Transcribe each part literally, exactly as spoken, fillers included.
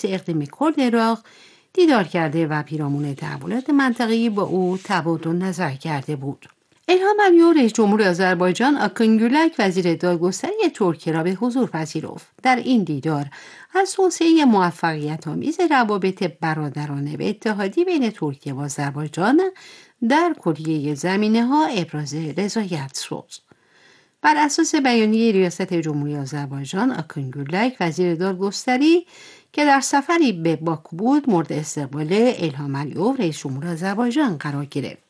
رئیس اقلیم کرد عراق دیدار کرده و پیرامون تحولات منطقه‌ای با او تبادل نظر کرده بود. الهام علیوف رئیس جمهور آذربایجان آکان گولک وزیر دادگستری ترکیه را به حضور پذیرفت. در این دیدار از توسعه موفقیت‌آمیز روابط برادرانه و اتحادی بین ترکیه و آذربایجان در کلیه زمینه‌ها ابراز رضایت شد. بر اساس بیانیه ریاست جمهوری آذربایجان، آکان گولک وزیر دادگستری که در سفری به باکو بود مورد استقبال الهام علیوف رئیس جمهور آذربایجان قرار گرفت.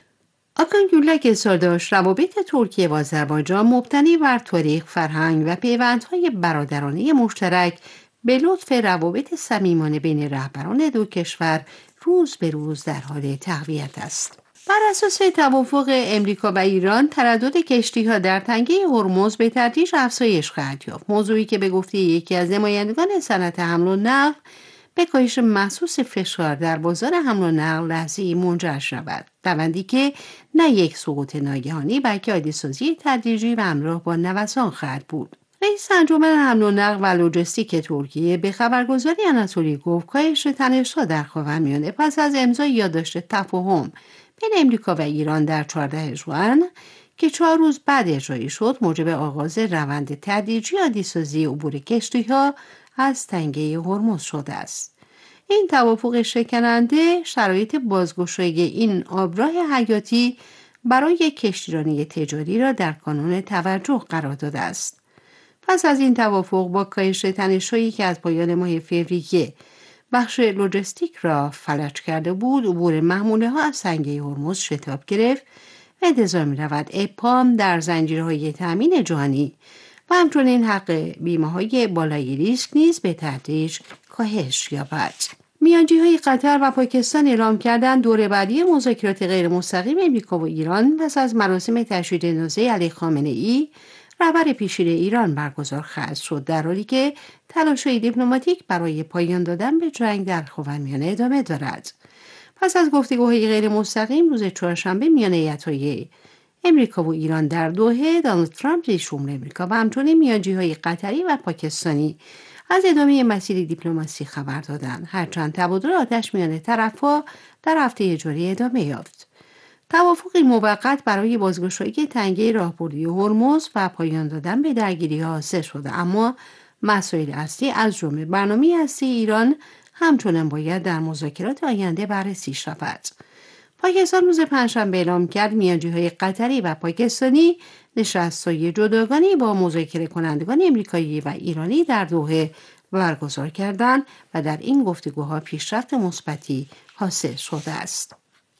آکان گولک اظهار داشت روابط ترکیه و آذربایجان مبتنی بر تاریخ، فرهنگ و پیوندهای برادرانه مشترک به لطف روابط صمیمانه بین رهبران دو کشور روز به روز در حال تقویت است. بر اساس توافق امریکا و ایران، تردد کشتی‌ها در تنگه هرمز به تدریج افزایش خواهد یافت، موضوعی که به گفته یکی از نمایندگان صنعت حمل و نقل به کاهش محسوس فشار در بازار حمل و نقل لحظه‌ای منجر شود. روندی که نه یک سقوط ناگهانی بلکه عادی‌سازی تدریجی و همراه با نوسان خواهد بود. رئیس انجمن حمل و نقل و لوجستیک ترکیه به خبرگزاری آناتولی گفت کاهش تنش‌ها در خاورمیانه پس از امضای یادداشت تفاهم بین امریکا و ایران در چهاردهم ژوئن که چهار روز بعد اجرایی شد موجب آغاز روند تدریجی عادی‌سازی عبور کشتی‌ها از تنگه هرمز شده است. این توافق شکننده شرایط بازگشایی این آبراه حیاتی برای کشتیرانی تجاری را در کانون توجه قرار داده است. پس از این توافق با کاهش تنش‌هایی که از پایان ماه فوریه بخش لوجستیک را فلج کرده بود، عبور محموله ها از تنگه هرمز شتاب گرفت و انتظار می رود اپام در زنجیرهای تامین جهانی و همچنین حق بیمه های بالای ریسک نیز به تدریج کاهش یابد. میانجی‌های قطر و پاکستان اعلام کردند دور بعدی مذاکرات غیر مستقیم امریکا و ایران پس از مراسم تشییع نازل علی خامنه‌ای رهبر پیشین ایران برگزار خواهد شد، در حالی که تلاش‌های دیپلماتیک برای پایان دادن به جنگ در خاورمیانه ادامه دارد. پس از گفتگوهای غیر مستقیم روز چهارشنبه میان هیئت‌های امریکا و ایران در دوحه، دونالد ترامپ رئیس جمهور امریکا و همچنین میانجی‌های قطری و پاکستانی از ادامه مسیر دیپلماسی خبر دادند، هرچند تبادل آتش میان طرف‌ها در هفته جاری ادامه یافت. توافقی موقت برای بازگشایی تنگه راهبردی هرمز و پایان دادن به درگیری‌ها حاصل شده، اما مسائل اصلی از جمله برنامه هسته ایران همچنان باید در مذاکرات آینده بررسی شود. پاکستان روز پنجشنبه اعلام کرد میانجی‌های قطری و پاکستانی نشست‌های جداگانه با مذاکره کنندگان امریکایی و ایرانی در دوحه برگزار کردند و در این گفتگوها پیشرفت مثبتی حاصل شده است.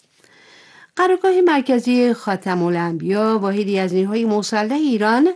قرارگاه مرکزی خاتم الانبیا، واحدی از نیروهای مسلح ایران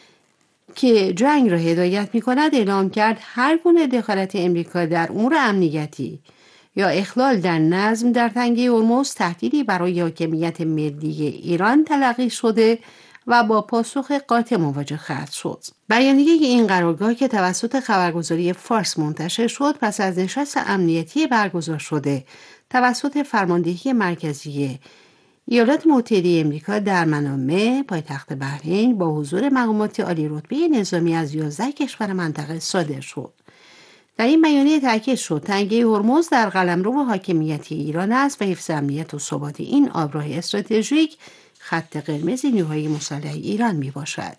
که جنگ را هدایت می‌کند، اعلام کرد هر گونه دخالت امریکا در امور امنیتی یا اخلال در نظم در تنگه هرمز تهدیدی برای حاکمیت ملی ایران تلقی شده و با پاسخ قاطع مواجه خواهد شد. بیانیه این قرارگاه که توسط خبرگزاری فارس منتشر شد پس از نشست امنیتی برگزار شده توسط فرماندهی مرکزی ایالات متحده امریکا در منامه پایتخت بحرین با حضور مقامات عالی رتبه نظامی از یازده کشور منطقه صادر شد. در این بیانیه تاکید شد تنگه هرمز در قلمرو حاکمیتی ایران است و حفظ امنیت و ثبات این آبراه استراتژیک خط قرمز نیروهای مسلح ایران می باشد.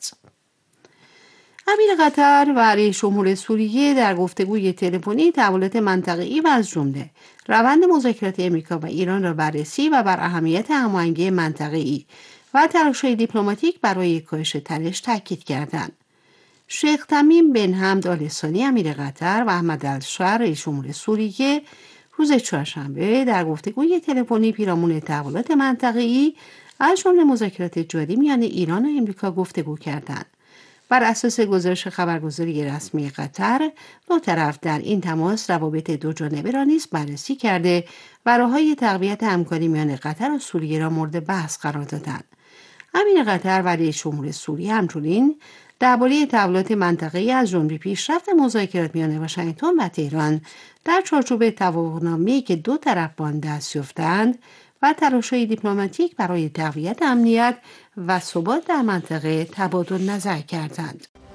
امیر قطر و رئیس جمهور سوریه در گفتگوی تلفنی تحولات منطقه‌ای و از جمله روند مذاکرات امریکا و ایران را بررسی و بر اهمیت هماهنگی منطقه‌ای و تلاش‌های دیپلماتیک برای کاهش تنش تاکید کردند. شیخ تمیم بن حمد آل ثانی امیر قطر و احمد الشاعر رئیس جمهور سوریه روز چهارشنبه در گفتگوی تلفنی پیرامون تحولات منطقه‌ای از جمله مذاکرات جاری میان ایران و امریکا گفتگو کردند. بر اساس گزارش خبرگزاری رسمی قطر، دو طرف در این تماس روابط دو جانبه را نیز بررسی کرده و راه‌های تقویت همکاری میان قطر و سوریه را مورد بحث قرار دادند. امیر قطر و رئیس جمهور سوریه همچنین درباره تحولات منطقه‌ای از جمله پیشرفت مذاکرات میان واشنگتن و تهران در چارچوب توافقنامه‌ای که دو طرف به آن دست یافتند و تلاش‌های دیپلماتیک برای تقویت امنیت و ثبات در منطقه تبادل نظر کردند.